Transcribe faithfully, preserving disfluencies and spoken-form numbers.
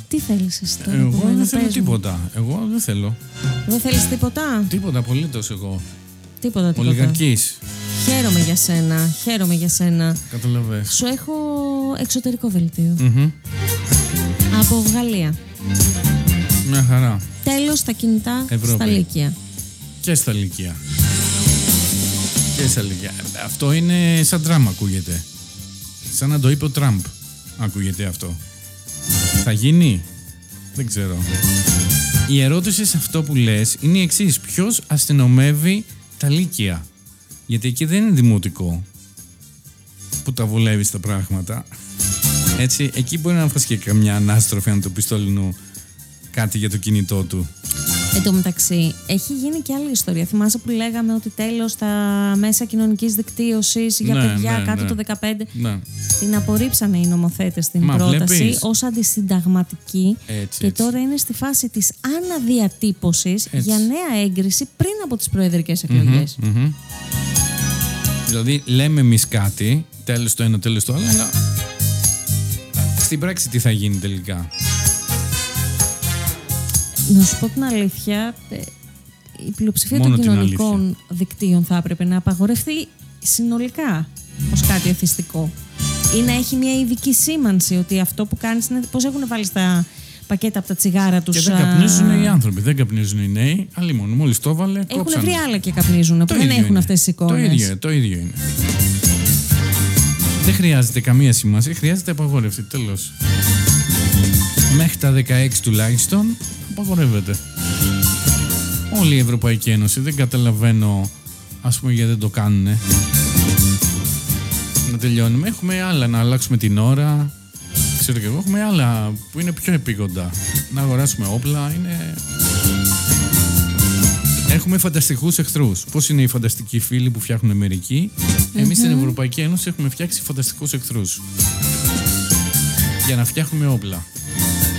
Τι θέλεις εσύ τώρα? Εγώ δεν θέλω τίποτα. Εγώ δεν θέλω. Δεν θέλεις τίποτα? Τίποτα απολύτως εγώ. Τίποτα, τίποτα. Ολιγαρκής. Χαίρομαι για σένα. Χαίρομαι για σένα. Καταλαβαίνεις. Σου έχω εξωτερικό δελτίο. Mm-hmm. Από Γαλλία. Μια χαρά. Τέλος στα κινητά Ευρώπη. Στα Λύκεια. Και στα Λύκεια. Και στα Λύκεια. Αυτό είναι σαν τραμ ακούγεται. Σαν να το είπε ο Τραμπ. Ακούγεται αυτό. Θα γίνει? Δεν ξέρω. Η ερώτηση σε αυτό που λες είναι η εξής. Ποιος αστυνομεύει τα Λύκεια? Γιατί εκεί δεν είναι δημοτικό που τα βολεύει τα πράγματα. Έτσι, εκεί μπορεί να φας και καμιά ανάστροφη αν το πιστόλινο κάτι για το κινητό του. Εν τω μεταξύ, έχει γίνει και άλλη ιστορία. Θυμάσαι που λέγαμε ότι τέλος στα μέσα κοινωνικής δικτύωσης για ναι, παιδιά ναι, κάτω ναι. το δεκαπέντε. Ναι. Την απορρίψανε οι νομοθέτες την Μα, πρόταση βλέπεις. ως αντισυνταγματική. Έτσι, και έτσι. τώρα είναι στη φάση της αναδιατύπωσης Έτσι. για νέα έγκριση πριν από τις προεδρικές εκλογές. Mm-hmm, mm-hmm. Δηλαδή λέμε εμείς κάτι, τέλος το ένα, τέλος το άλλο, αλλά στην πράξη τι θα γίνει τελικά? Να σου πω την αλήθεια, ε, η πλειοψηφία Μόνο των την κοινωνικών αλήθεια. δικτύων θα έπρεπε να απαγορευτεί συνολικά ως κάτι εθιστικό. Ή να έχει μια ειδική σήμανση ότι αυτό που κάνεις είναι πώς έχουν βάλει στα πακέτα από τα τσιγάρα τους. Και δεν καπνίζουν οι άνθρωποι, δεν καπνίζουν οι νέοι. Άλλοι μόνο, μόλις το έβαλε, Έχουν κόψανε. βρει άλλα και καπνίζουν, που Το δεν ίδιο έχουν είναι. αυτές τις εικόνες. Το ίδιο, το ίδιο είναι. Δεν χρειάζεται καμία σημασία, χρειάζεται απαγόρευση, τέλος. Μέχρι τα δεκαέξι τουλάχιστον απαγορεύεται. Όλη η Ευρωπαϊκή Ένωση, δεν καταλαβαίνω, ας πούμε, γιατί δεν το κάνουνε. Να τελειώνουμε. Έχουμε άλλα, να αλλάξουμε την ώρα. Ξέρω και εγώ, έχουμε άλλα που είναι πιο επίγοντα. Να αγοράσουμε όπλα, είναι... Έχουμε φανταστικούς εχθρούς. Πώς είναι οι φανταστικοί φίλοι που φτιάχνουν Αμερική? Εμείς mm-hmm. στην Ευρωπαϊκή Ένωση έχουμε φτιάξει φανταστικούς εχθρούς. Για να φτιάχνουμε όπλα.